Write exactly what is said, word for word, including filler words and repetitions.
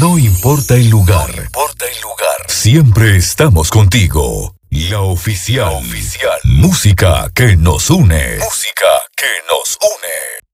No importa el lugar. No importa el lugar. Siempre estamos contigo. La oficial. La oficial. Música que nos une. Música que nos une.